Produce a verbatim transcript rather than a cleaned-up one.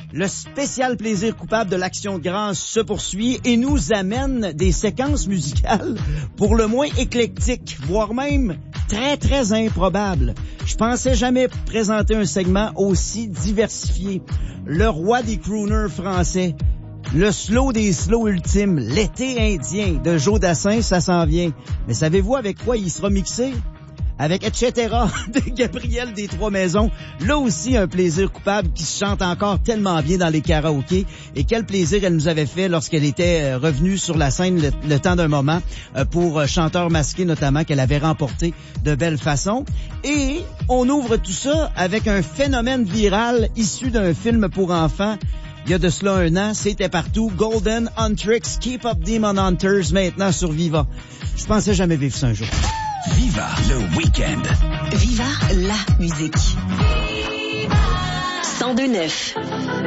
Le spécial plaisir coupable de l'action de grâce se poursuit et nous amène des séquences musicales pour le moins éclectiques, voire même très, très improbables. Je pensais jamais présenter un segment aussi diversifié. Le roi des crooners français, le slow des slows ultimes, l'été indien de Joe Dassin, ça s'en vient. Mais savez-vous avec quoi il sera mixé? Avec et cetera de Gabrielle des Trois Maisons. Là aussi, un plaisir coupable qui se chante encore tellement bien dans les karaokés. Et quel plaisir elle nous avait fait lorsqu'elle était revenue sur la scène le, le temps d'un moment pour Chanteur masqué notamment, qu'elle avait remporté de belle façon. Et on ouvre tout ça avec un phénomène viral issu d'un film pour enfants. Il y a de cela un an, c'était partout. Golden Huntrix, Keep Up Demon Hunters, maintenant sur Viva. Je pensais jamais vivre ça un jour. Viva le week-end. Viva la musique. cent deux neuf.